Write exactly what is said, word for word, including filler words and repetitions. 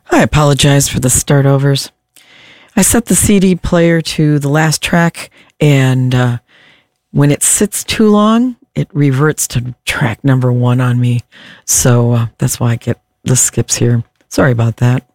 I apologize for the start overs. I set the C D player to the last track, and uh, when it sits too long, it reverts to track number one on me. So uh, that's why I get the skips here. Sorry about that.